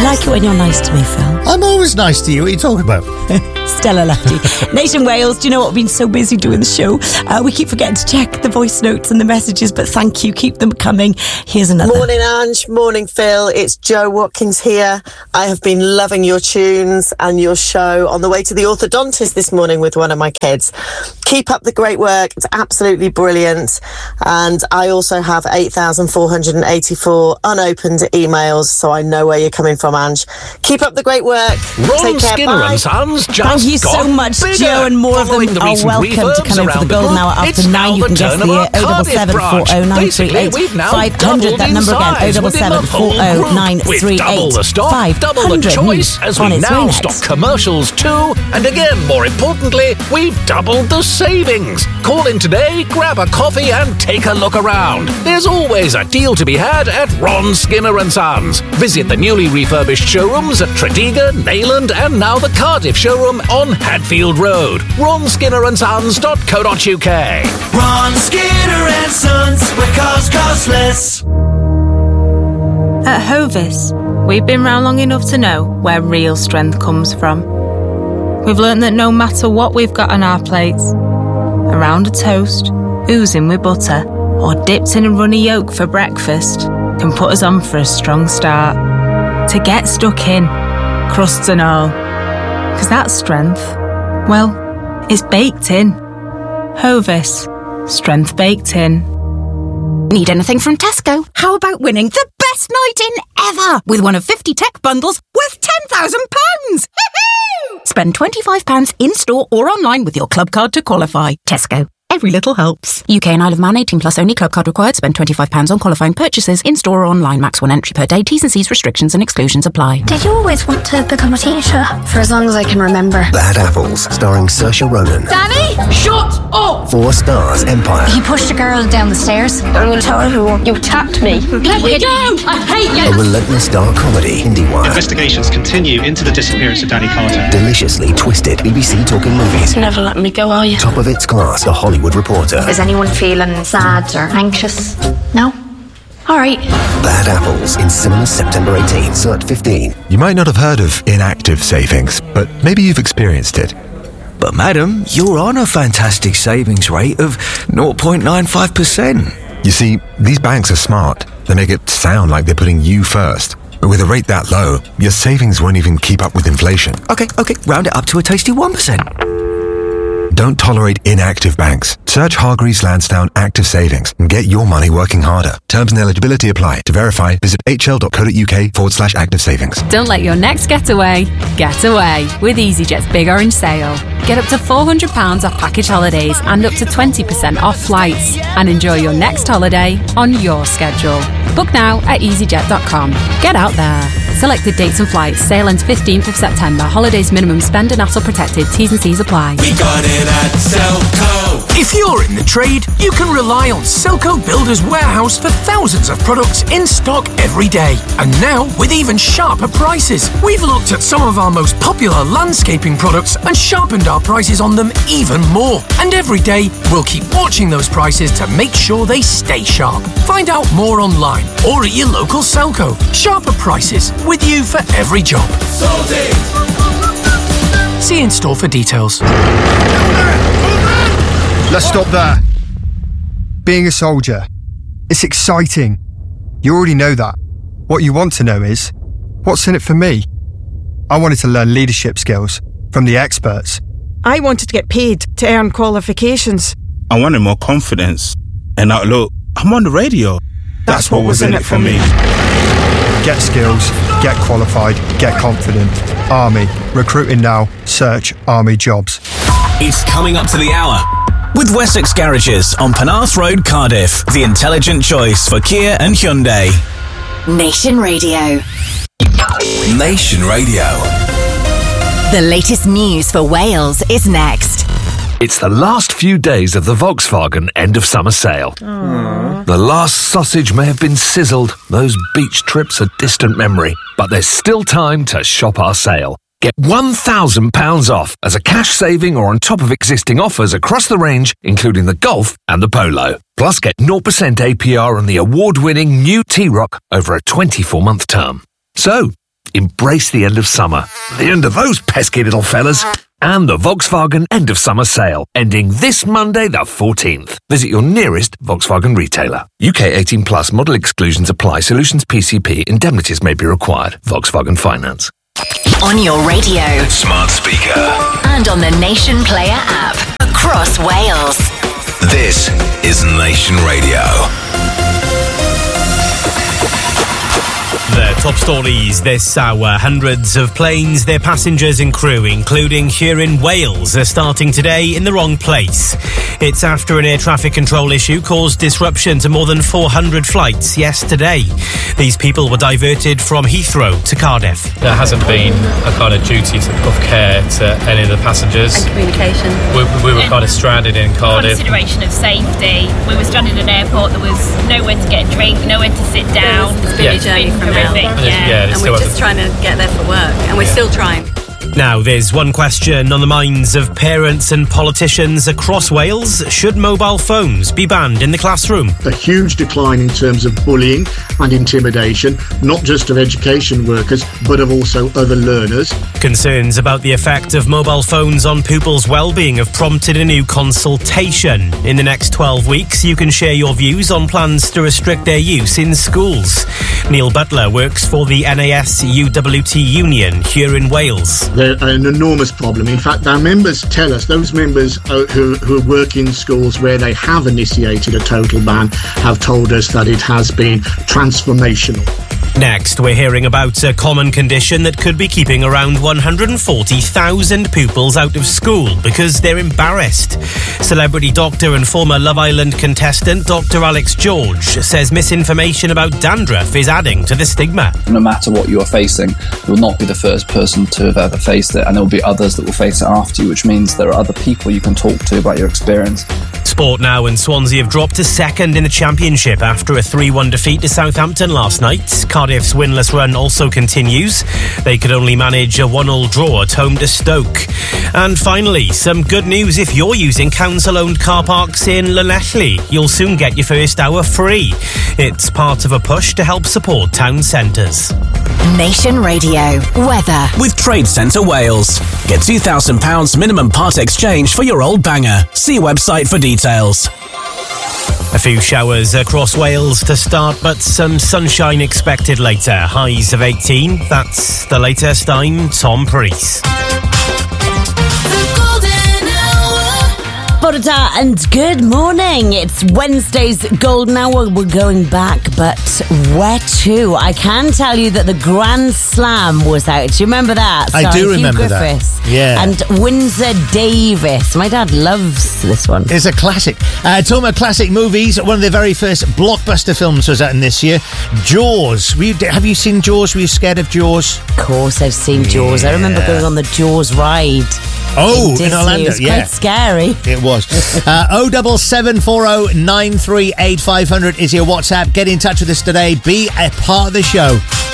like it when you're nice to me, Phil. I'm always nice to you. What are you talking about? Stella Lefty. Nation Wales, do you know what? We've been so busy doing the show. We keep forgetting to check the voice notes and the messages, but thank you. Keep them coming. Here's another. Morning, Ange. Morning, Phil. It's Jo Watkins here. I have been loving your tunes and your show on the way to the orthodontist this morning with one of my kids. Keep up the great work. It's absolutely brilliant. And I also have 8,484 unopened emails, so I know where you're coming from, Ange. Keep up the great work. Ron Take care. Skinner Bye. and Sons just Thank you so much, bigger. Joe, and more of them Following the are recent welcome to refurbs come in for around the golden group, hour after it's 9. now You can the guess turn the of year our Cardiff 077 branch. 40938 Basically, we've now 500. doubled That in number again, size within 077 the whole group. 40938 With double the stock, double the 500 choice, as on we its way now next. stock commercials too. And again, more importantly, we've doubled the savings. Call in today, grab a coffee and take a look around. There's always a deal to be had at Ron Skinner and Sons. Visit the newly refurbished showrooms at Tredegar, Neyland and now the Cardiff showroom on Hadfield Road. ronskinnerandsons.co.uk. Ron Skinner and Sons, where cars cost less. At Hovis, we've been round long enough to know where real strength comes from. We've learnt that no matter what we've got on our plates, a round of toast, oozing with butter, or dipped in a runny yolk for breakfast can put us on for a strong start. To get stuck in, crusts and all. 'Cause that strength, well, it's baked in. Hovis, strength baked in. Need anything from Tesco? How about winning the best night in ever with one of 50 tech bundles worth £10,000? Spend £25 in-store or online with your club card to qualify. Tesco. Every little helps. UK and Isle of Man 18 plus only. Club card required. Spend £25 on qualifying purchases in-store or online. Max 1 entry per day. T's and C's restrictions and exclusions apply. Did you always want to become a teacher? For as long as I can remember. Bad Apples, starring Saoirse Ronan. Danny, shut up! 4 Stars Empire. You pushed a girl down the stairs. I'm going to tell everyone. You attacked me. Let me down! I hate you! A relentless dark comedy. IndieWire. Investigations continue into the disappearance of Danny Carter. Deliciously twisted. BBC Talking Movies. You're never letting me go, are you? Top of its class. The Hollywood Reporter. Is anyone feeling sad or anxious? No? All right. Bad Apples in cinemas September 18, Cert 15. You might not have heard of inactive savings, but maybe you've experienced it. But madam, you're on a fantastic savings rate of 0.95%. You see, these banks are smart. They make it sound like they're putting you first. But with a rate that low, your savings won't even keep up with inflation. Okay, round it up to a tasty 1%. Don't tolerate inactive banks. Search Hargreaves Lansdowne Active Savings and get your money working harder. Terms and eligibility apply. To verify, visit hl.co.uk/active savings. Don't let your next getaway get away with EasyJet's Big Orange Sale. Get up to £400 off package holidays and up to 20% off flights. And enjoy your next holiday on your schedule. Book now at easyjet.com. Get out there. Selected dates and flights. Sale ends 15th of September. Holidays minimum spend and hassle protected. T's and C's apply. We got it at Selco. If you're in the trade, you can rely on Selco Builders Warehouse for thousands of products in stock every day. And now with even sharper prices. We've looked at some of our most popular landscaping products and sharpened our prices on them even more. And every day, we'll keep watching those prices to make sure they stay sharp. Find out more online or at your local Selco. Sharper prices, with you for every job. Salty. See in store for details. Let's stop there. Being a soldier, it's exciting. You already know that. What you want to know is, what's in it for me? I wanted to learn leadership skills from the experts. I wanted to get paid to earn qualifications. I wanted more confidence. And now look, I'm on the radio. That's what was in it for me. Get skills, get qualified, get confident. Army. Recruiting now. Search Army Jobs. It's coming up to the hour. With Wessex Garages on Penarth Road, Cardiff. The intelligent choice for Kia and Hyundai. Nation Radio. Nation Radio. The latest news for Wales is next. It's the last few days of the Volkswagen end of summer sale. Aww. The last sausage may have been sizzled. Those beach trips are distant memory. But there's still time to shop our sale. Get £1,000 off as a cash saving or on top of existing offers across the range, including the Golf and the Polo. Plus get 0% APR on the award-winning new T-Roc over a 24-month term. So, Embrace the end of summer. The end of those pesky little fellas. And the Volkswagen end of summer sale, ending this Monday the 14th. Visit your nearest Volkswagen retailer. UK 18 plus model exclusions apply. Solutions PCP. Indemnities may be required. Volkswagen Finance. On your radio, smart speaker, and on the Nation Player app across Wales. This is Nation Radio. The top stories this hour. Hundreds of planes, their passengers and crew, including here in Wales, are starting today in the wrong place. It's after an air traffic control issue caused disruption to more than 400 flights yesterday. These people were diverted from Heathrow to Cardiff. There hasn't been a kind of duty of care to any of the passengers. And communication. We were kind of stranded in Cardiff. Consideration of safety. We were stranded in an airport. There was nowhere to get a drink, nowhere to sit down. It's been a journey from hell. And we're just trying to get there for work, and we're still trying. Now, there's one question on the minds of parents and politicians across Wales. Should mobile phones be banned in the classroom? A huge decline in terms of bullying and intimidation, not just of education workers, but of also other learners. Concerns about the effect of mobile phones on pupils' well-being have prompted a new consultation. In the next 12 weeks, you can share your views on plans to restrict their use in schools. Neil Butler works for the NAS UWT Union here in Wales. They're an enormous problem. In fact, our members tell us, those members who work in schools where they have initiated a total ban have told us that it has been transformational. Next, we're hearing about a common condition that could be keeping around 140,000 pupils out of school because they're embarrassed. Celebrity doctor and former Love Island contestant Dr. Alex George says misinformation about dandruff is adding to the stigma. No matter what you are facing, you'll not be the first person to have ever faced it, and there will be others that will face it after you, which means there are other people you can talk to about your experience. Sport now, and Swansea have dropped to second in the Championship after a 3-1 defeat to Southampton last night. Cardiff's winless run also continues. They could only manage a 1-1 draw at home to Stoke. And finally, some good news if you're using council-owned car parks in Llanelli. You'll soon get your first hour free. It's part of a push to help support town centres. Nation Radio weather with Trade Centre Wales. Get £2,000 minimum part exchange for your old banger. See website for details. A few showers across Wales to start, but some sunshine expected later. Highs of 18. That's the latest. I'm Tom Priest. Borda and good morning. It's Wednesday's golden hour. We're going back, but where to? I can tell you that the Grand Slam was out. Do you remember that? I do remember Griffiths. that. Yeah. And Windsor Davis. My dad loves this one. It's a classic. Talking about classic movies, one of the very first blockbuster films was out in this year. Jaws. Have you seen Jaws? Were you scared of Jaws? Of course I've seen Jaws. I remember going on the Jaws ride. Oh, in Orlando, it was quite scary. It was. 07740 938 500 is your WhatsApp. Get in touch with us today. Be a part of the show.